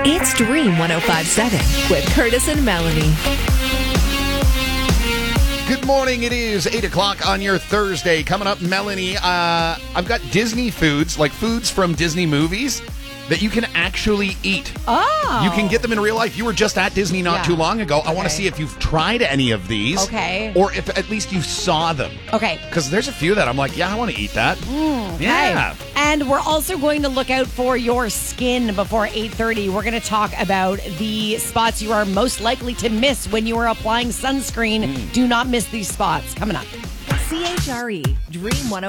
It's Dream 105.7 with Curtis and Melanie. Good morning. It is 8 o'clock on your Thursday. Coming up, Melanie, I've got Disney foods, like foods from Disney movies that you can actually eat. Oh. You can get them in real life. You were just at Disney not too long ago. I want to Okay. see if you've tried any of these. Okay. Or if at least you saw them. Okay. Because there's a few that I'm like, yeah, I want to eat that. Yeah. And we're also going to look out for your skin before 8:30. We're going to talk about the spots you are most likely to miss when you are applying sunscreen. Do not miss these spots. Coming up. CHRE Dream 105.7.